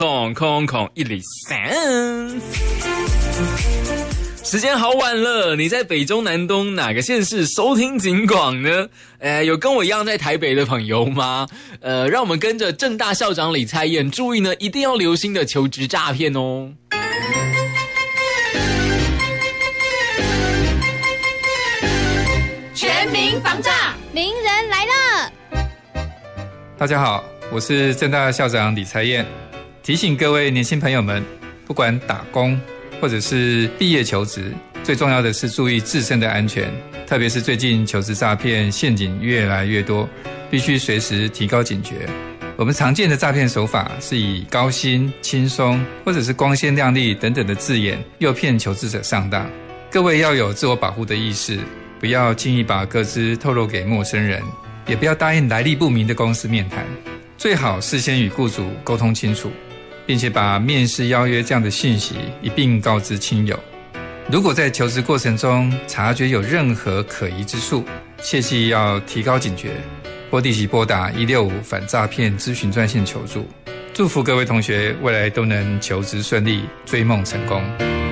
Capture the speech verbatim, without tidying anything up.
空空空一里三。时间好晚了，你在北中南东哪个县市收听警广呢？呃，有跟我一样在台北的朋友吗？呃，让我们跟着政大校长李蔡燕，注意呢，一定要留心的求职诈骗哦。 全民防诈，名人来了。 大家好，我是政大校长李蔡燕，提醒各位年轻朋友们，不管打工或者是毕业求职，最重要的是注意自身的安全，特别是最近求职诈骗陷阱越来越多，必须随时提高警觉。我们常见的诈骗手法是以高薪、轻松或者是光鲜亮丽等等的字眼诱骗求职者上当。各位要有自我保护的意识，不要轻易把个资透露给陌生人，也不要答应来历不明的公司面谈，最好事先与雇主沟通清楚，并且把面试邀约这样的讯息一并告知亲友。如果在求职过程中察觉有任何可疑之处，切记要提高警觉，或立即拨打一六五反诈骗咨询专线求助。祝福各位同学未来都能求职顺利，追梦成功。